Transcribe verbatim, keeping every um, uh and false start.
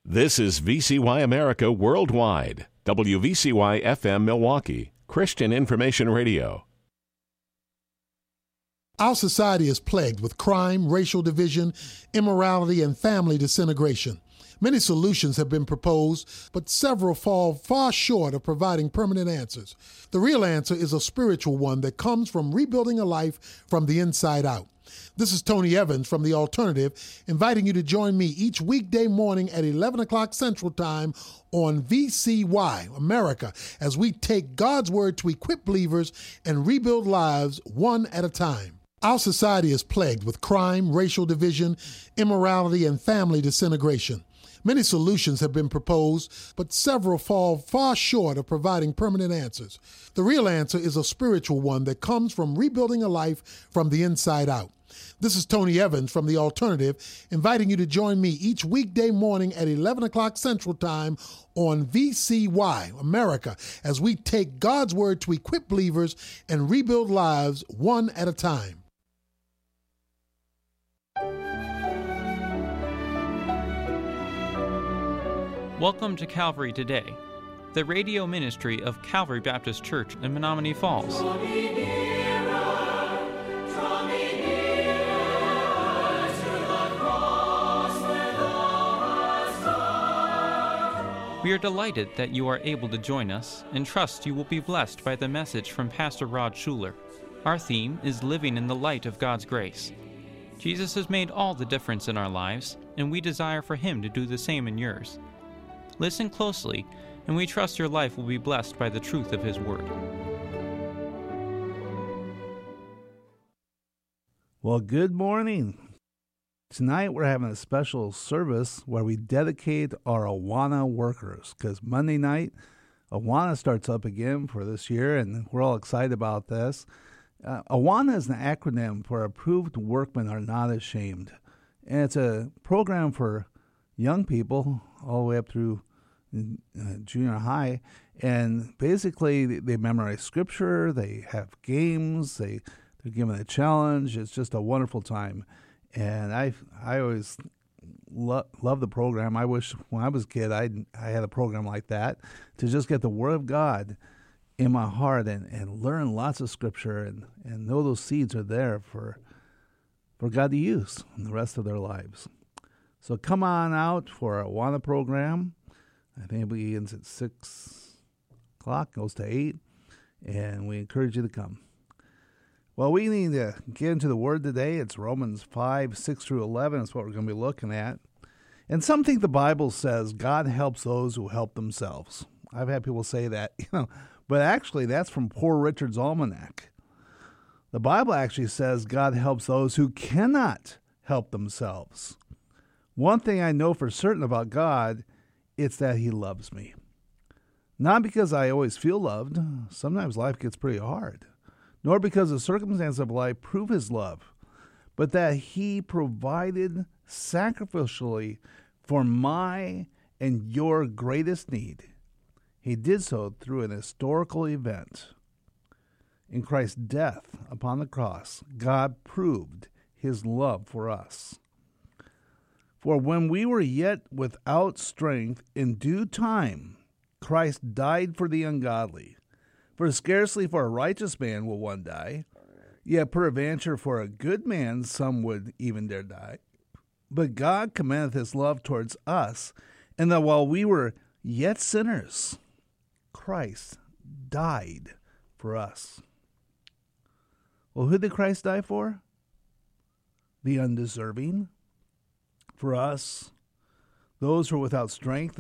This is V C Y America Worldwide, W V C Y F M Milwaukee, Christian Information Radio. Our society is plagued with crime, racial division, immorality, and family disintegration. Many solutions have been proposed, but several fall far short of providing permanent answers. The real answer is a spiritual one that comes from rebuilding a life from the inside out. This is Tony Evans from The Alternative, inviting you to join me each weekday morning at eleven o'clock Central Time on V C Y America as we take God's Word to equip believers and rebuild lives one at a time. Our society is plagued with crime, racial division, immorality, and family disintegration. Many solutions have been proposed, but several fall far short of providing permanent answers. The real answer is a spiritual one that comes from rebuilding a life from the inside out. This is Tony Evans from The Alternative, inviting you to join me each weekday morning at eleven o'clock Central Time on V C Y America as we take God's Word to equip believers and rebuild lives one at a time. Welcome to Calvary Today, the radio ministry of Calvary Baptist Church in Menomonee Falls. Draw me nearer, draw me nearer to the cross where thou hast died. We are delighted that you are able to join us and trust you will be blessed by the message from Pastor Rod Schuler. Our theme is living in the light of God's grace. Jesus has made all the difference in our lives, and we desire for Him to do the same in yours. Listen closely, and we trust your life will be blessed by the truth of His Word. Well, good morning. Tonight we're having a special service where we dedicate our Awana workers, because Monday night, Awana starts up again for this year, and we're all excited about this. Uh, Awana is an acronym for Approved Workmen Are Not Ashamed, and it's a program for young people all the way up through uh, junior high, and basically they memorize scripture, they have games, they, they're given a challenge. It's just a wonderful time, and I I always lo- love the program. I wish when I was a kid I I had a program like that to just get the Word of God in my heart and, and learn lots of scripture and, and know those seeds are there for for God to use in the rest of their lives. So come on out for our Awana program. I think it begins at six o'clock, goes to eight, and we encourage you to come. Well, we need to get into the Word today. It's Romans five, six through eleven is what we're going to be looking at. And some think the Bible says God helps those who help themselves. I've had people say that, you know, but actually that's from Poor Richard's Almanac. The Bible actually says God helps those who cannot help themselves. One thing I know for certain about God, it's that He loves me. Not because I always feel loved, sometimes life gets pretty hard, nor because the circumstances of life prove His love, but that He provided sacrificially for my and your greatest need. He did so through an historical event. In Christ's death upon the cross, God proved His love for us. For when we were yet without strength, in due time, Christ died for the ungodly. For scarcely for a righteous man will one die, yet peradventure for a good man some would even dare die. But God commendeth His love towards us, and that while we were yet sinners, Christ died for us. Well, who did Christ die for? The undeserving. For us, those who are without strength